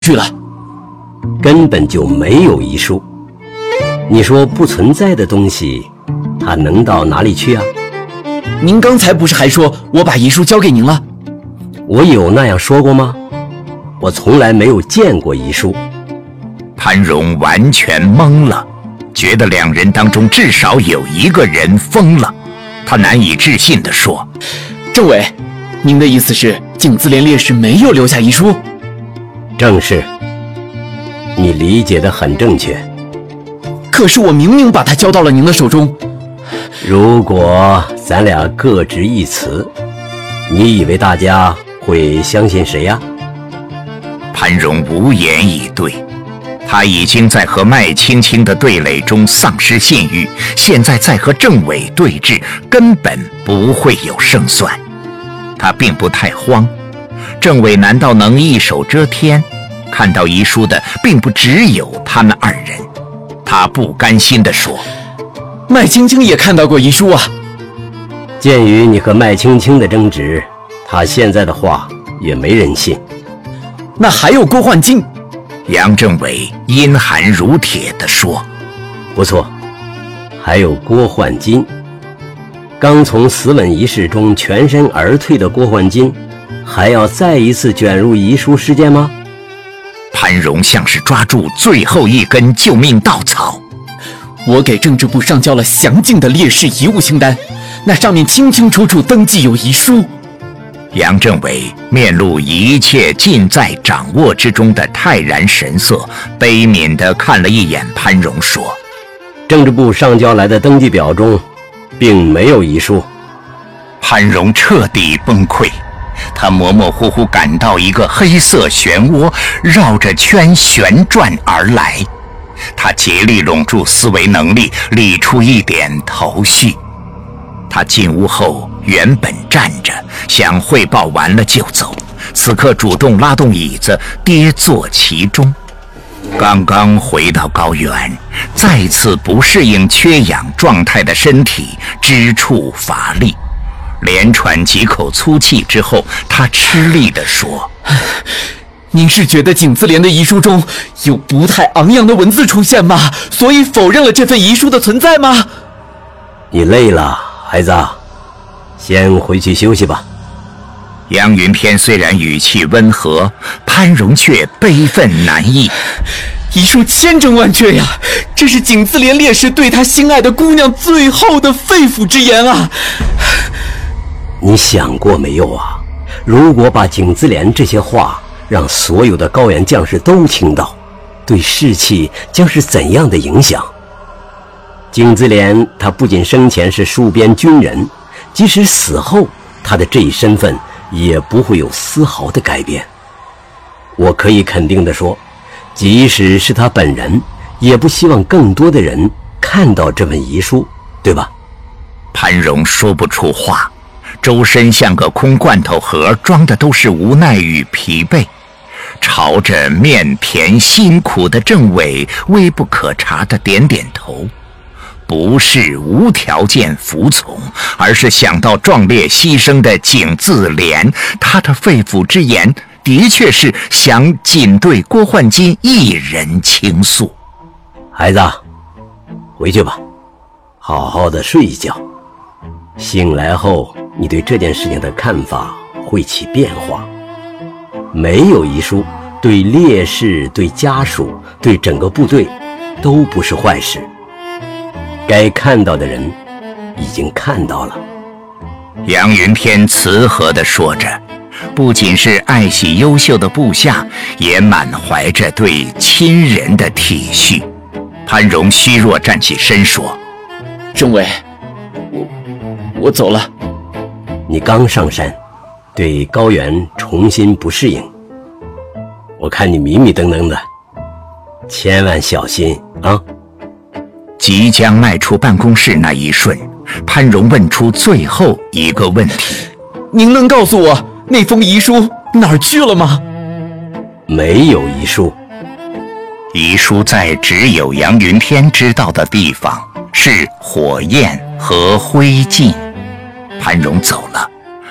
去了， 根本就没有遗书。你说不存在的东西，它能到哪里去啊？ 您刚才不是还说我把遗书交给您了？ 我有那样说过吗？我从来没有见过遗书。 潘荣完全懵了，觉得两人当中至少有一个人疯了。他难以置信地说： 政委，您的意思是景自怜烈士没有留下遗书？ 正是，你理解得很正确。 可是我明明把它交到了您的手中。 如果咱俩各执一词，你以为大家会相信谁呀？ 潘荣无言以对。他已经在和麦青青的对垒中丧失信誉，现在再和政委对峙，根本不会有胜算。他并不太慌，政委难道能一手遮天？看到遗书的并不只有他们二人。他不甘心地说： 麦青青也看到过遗书啊。 鉴于你和麦青青的争执，他现在的话也没人信。 那还有郭焕金。 杨政委阴寒如铁地说： 不错，还有郭焕金。刚从死吻仪式中全身而退的郭焕金，还要再一次卷入遗书事件吗？ 潘荣像是抓住最后一根救命稻草。 我给政治部上交了详尽的烈士遗物清单，那上面清清楚楚登记有遗书。 杨政委面露一切尽在掌握之中的泰然神色，悲悯地看了一眼潘荣，说： 政治部上交来的登记表中并没有遗书。 潘荣彻底崩溃，他模模糊糊感到一个黑色漩涡绕着圈旋转而来，他竭力拢住思维能力，理出一点头绪。他进屋后原本站着，想汇报完了就走，此刻主动拉动椅子，跌坐其中。刚刚回到高原，再次不适应缺氧状态的身体支触乏力，连喘几口粗气之后，他吃力地说： 您是觉得景自怜的遗书中有不太昂扬的文字出现吗？所以否认了这份遗书的存在吗？ 你累了，孩子，先回去休息吧。 杨云天虽然语气温和，潘荣却悲愤难抑。 遗书千真万确呀，这是景自怜烈士对他心爱的姑娘最后的肺腑之言啊！ 你想过没有啊？如果把景自怜这些话让所有的高原将士都听到，对士气将是怎样的影响？景自怜他不仅生前是戍边军人，即使死后，他的这一身份也不会有丝毫的改变。我可以肯定地说，即使是他本人，也不希望更多的人看到这份遗书，对吧？ 潘荣说不出话，周身像个空罐头盒，装的都是无奈与疲惫。朝着面甜辛苦的政委微不可察地点点头，不是无条件服从，而是想到壮烈牺牲的景自怜，他的肺腑之言的确是想仅对郭焕金一人倾诉。 孩子，回去吧，好好的睡一觉。醒来后，你对这件事情的看法会起变化。没有遗书，对烈士、对家属、对整个部队都不是坏事。该看到的人已经看到了。 杨云天慈和地说着，不仅是爱惜优秀的部下，也满怀着对亲人的体恤。潘荣虚弱站起身说： 政委，我走了。 你刚上山，对高原重新不适应，我看你迷迷瞪瞪的，千万小心啊！ 即将迈出办公室那一瞬，潘荣问出最后一个问题： 您能告诉我那封遗书哪儿去了吗？ 没有遗书。 遗书在只有杨云天知道的地方，是火焰和灰烬。潘荣走了，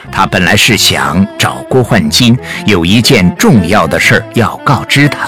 他本来是想找郭焕金，有一件重要的事儿要告知他。